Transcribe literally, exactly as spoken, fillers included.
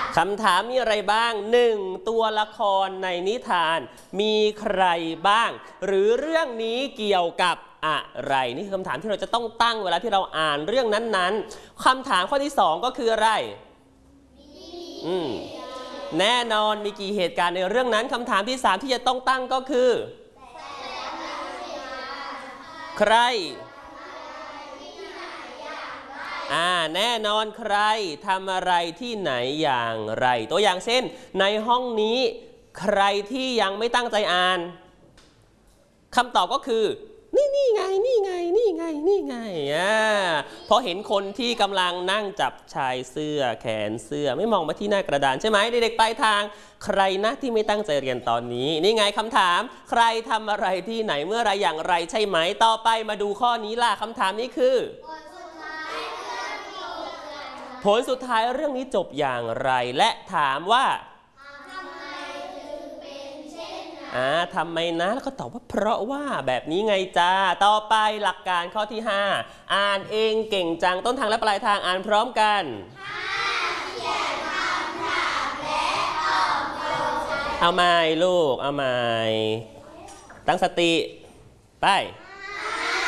คำถามมีอะไรบ้างหนึ่งตัวละครในนิทานมีใครบ้างหรือเรื่องนี้เกี่ยวกับอะไรนี่คือคำถามที่เราจะต้องตั้งเวลาที่เราอ่านเรื่องนั้นๆคำถามข้อที่สองก็คืออะไรอืมแน่นอนมีกี่เหตุการณ์ในเรื่องนั้นคำถามที่สามที่จะต้องตั้งก็คือใครอ่าแน่นอนใครทำอะไรที่ไหนอย่างไรตัวอย่างเช่นในห้องนี้ใครที่ยังไม่ตั้งใจอ่านคำตอบก็คือนี่นี่ไงนี่ไงนี่ไงนี่ไงอ่าพอเห็นคนที่กำลังนั่งจับชายเสื้อแขนเสื้อไม่มองมาที่หน้ากระดานใช่ไหมเด็กๆปลายทางใครนะที่ไม่ตั้งใจเรียนตอนนี้นี่ไงคำถามใครทำอะไรที่ไหนเมื่อไรอย่างไรใช่ไหมต่อไปมาดูข้อนี้ล่ะคำถามนี้คือผลสุดท้ายเรื่องนี้จบอย่างไรและถามว่าอ่าทำไมนะแล้วก็ตอบว่าเพราะว่าแบบนี้ไงจ้าต่อไปหลักการข้อที่ห้าอ่านเองเก่งจังต้นทางและปลายทางอ่านพร้อมกันเอาใหม่ลูกเอาใหม่ตั้งสติไป